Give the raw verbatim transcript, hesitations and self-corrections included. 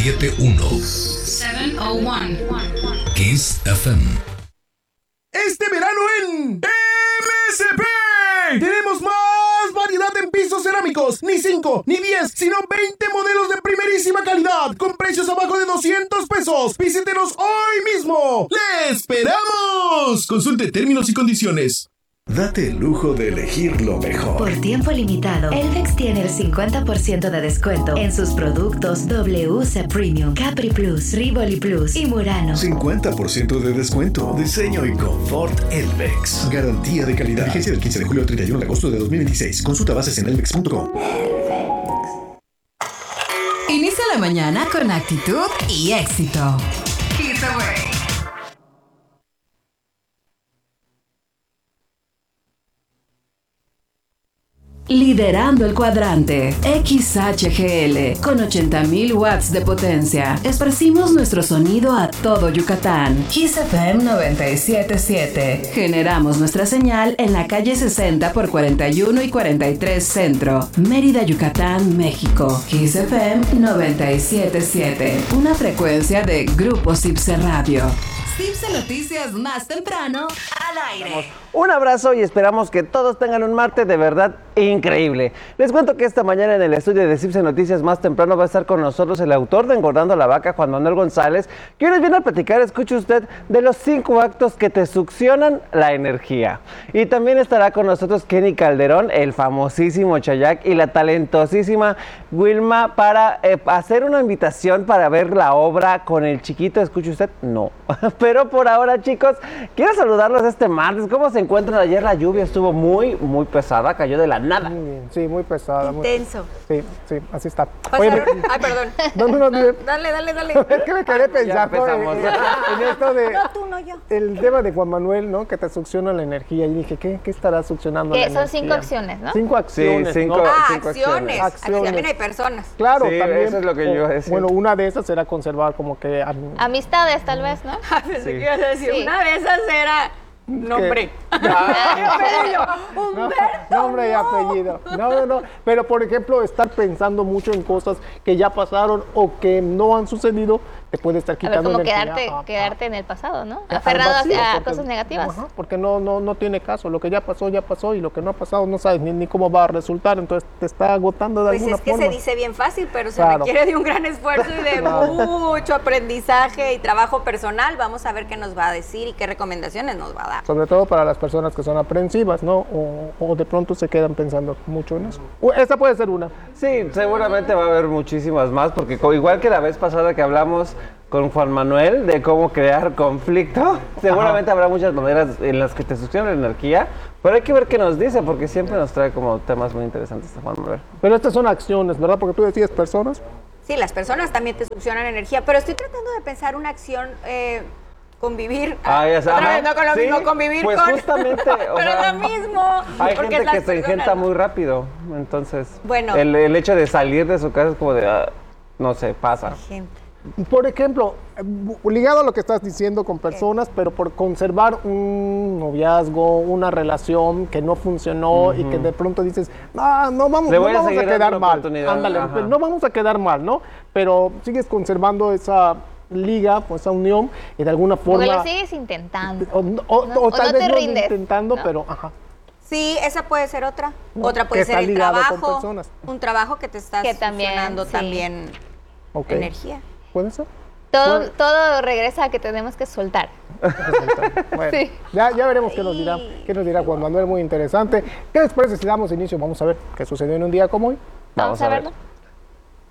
siete uno. siete cero uno. Kiss F M. Este verano en M S P tenemos más variedad en pisos cerámicos. Ni cinco, ni diez, sino veinte modelos de primerísima calidad con precios abajo de doscientos pesos. Visítenos hoy mismo. ¡Le esperamos! Consulte términos y condiciones. Date el lujo de elegir lo mejor. Por tiempo limitado, Elvex tiene el cincuenta por ciento de descuento en sus productos W C Premium, Capri Plus, Rivoli Plus y Murano. cincuenta por ciento de descuento. Diseño y confort Elvex. Garantía de calidad. Vigencia del quince de julio al treinta y uno de agosto de dos mil veintiséis. Consulta bases en elvex punto com. Inicia la mañana con actitud y éxito. Kiss Away. Liderando el cuadrante, X H G L, con ochenta mil watts de potencia. Esparcimos nuestro sonido a todo Yucatán. Kiss F M noventa y siete punto siete. Generamos nuestra señal en la calle sesenta por cuarenta y uno y cuarenta y tres Centro, Mérida, Yucatán, México. Kiss F M noventa y siete punto siete. Una frecuencia de Grupo Cipse Radio. Cipse Noticias más temprano al aire. Un abrazo y esperamos que todos tengan un martes de verdad increíble. Les cuento que esta mañana en el estudio de Cipse Noticias más temprano va a estar con nosotros el autor de Engordando la Vaca, Juan Manuel González, que hoy nos viene a platicar, escuche usted, de los cinco actos que te succionan la energía. Y también estará con nosotros Kenny Calderón, el famosísimo Chayac, y la talentosísima Wilma para eh, hacer una invitación para ver la obra con el chiquito. Escuche usted, no. Pero por ahora, chicos, quiero saludarlos este martes. ¿Cómo se encuentran? Ayer la lluvia estuvo muy, muy pesada, cayó de la nada. Muy bien, sí, muy pesada. Intenso. Muy... Sí, sí, así está. Oye, me... Ay, perdón. No, no, no, no. Dale, dale, dale. Es que me quedé pensando en, en esto de... No, tú, no, yo. El tema de Juan Manuel, ¿no? Que te succiona la energía. Y dije, ¿qué, qué estará succionando la Que energía? son cinco acciones, ¿no? Cinco acciones, sí, cinco, ¿no? Ah, cinco acciones. acciones. Acciones. También hay personas. Claro, Sí, también. eso es lo que yo iba a decir. Bueno, una de esas será conservar como que... Amistades, tal vez, ¿no? Pensé Sí. que ibas a decir, Sí. una de esas era nombre. No, nombre y apellido. No, no, no. Pero, por ejemplo, estar pensando mucho en cosas que ya pasaron o que no han sucedido, te puede estar A ver, quitando como energía. quedarte, Ah, quedarte en el pasado, ¿no? ah, Aferrado al vacío, a porque- cosas negativas. Ajá, porque no, no, no tiene caso. Lo que ya pasó, ya pasó. Y lo que no ha pasado, no sabes ni, ni cómo va a resultar. Entonces, te está agotando de Pues alguna es que forma. se dice bien fácil, pero se Claro. requiere de un gran esfuerzo y de Claro. mucho aprendizaje y trabajo personal. Vamos a ver qué nos va a decir y qué recomendaciones nos va a dar. Sobre todo para las personas que son aprensivas, ¿no? O, o de pronto se quedan pensando mucho en eso. U- Esta puede ser una. Sí, seguramente va a haber muchísimas más, porque co- igual que la vez pasada que hablamos con Juan Manuel de cómo crear conflicto, seguramente habrá muchas maneras en las que te succiona la energía, pero hay que ver qué nos dice, porque siempre nos trae como temas muy interesantes de Juan Manuel. Pero estas son acciones, ¿verdad? Porque tú decías personas. Sí, las personas también te succionan energía, pero estoy tratando de pensar una acción, eh, convivir. Ah, ya sé, Otra ajá. vez, no con lo Sí, mismo, convivir pues con... justamente, o pero sea, es lo mismo. Hay porque gente las que se personas- engenta muy rápido, entonces Bueno. el, el hecho de salir de su casa es como de, ah, no sé, pasa. Gente. Por ejemplo, eh, ligado a lo que estás diciendo con personas, pero por conservar un noviazgo, una relación que no funcionó y que de pronto dices, ah, no vamos, Le no voy a vamos a, seguir dando quedar la mal. oportunidad. Ándale, Ajá. no vamos a quedar mal, ¿no? Pero sigues conservando esa liga, pues, esa unión y de alguna Porque forma... lo sigues intentando. O, o- No- o o tal no vez te no rindes, intentando, ¿no? pero ajá. Sí, esa puede ser otra. No, Otra puede que ser está el ligado con trabajo. personas. Un trabajo que te está Que también, succionando sí. también Ok. energía. ¿Puede ser? Todo, Bueno. todo regresa a que tenemos que soltar. Bueno, Sí. ya, ya veremos qué nos dirá, qué nos dirá Juan Manuel, muy interesante. ¿Qué les parece si damos inicio? Vamos a ver qué sucedió en un día como hoy. Vamos, Vamos a a ver. verlo.